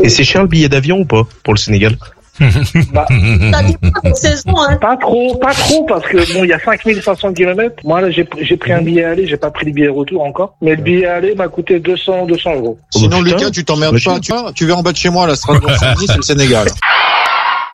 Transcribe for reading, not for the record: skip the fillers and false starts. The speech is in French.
Et c'est cher le billet d'avion ou pas pour le Sénégal? Bah, Ça dépend des saisons, hein. pas trop, parce que bon, il y a 5500 km. Moi, là, j'ai pris un billet aller, j'ai pas pris le billet retour encore. Mais le billet aller m'a coûté 200 euros. Sinon, putain. Lucas, tu t'emmerdes pas. Tu vas en bas de chez moi, la Strasbourg-Saint-Denis, c'est le Sénégal.